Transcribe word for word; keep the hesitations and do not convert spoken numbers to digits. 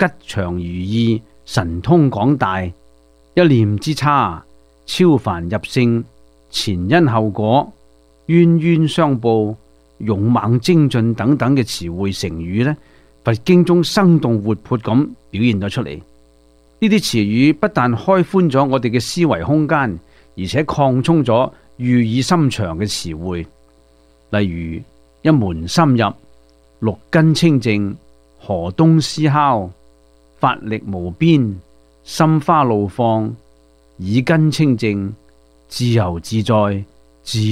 吉祥如意，神通廣大，一念之差，超凡入聖，前因後果，冤冤相報，勇猛精進等等嘅詞彙成語呢，佛經中生動活潑咁表現咗出嚟。呢啲詞語不但開寬咗我哋嘅思維空間，而且擴充咗寓意深長嘅詞彙。例如一門深入、六根清淨、河東獅吼、法力無邊、心花怒放、耳根清淨、自由自在、自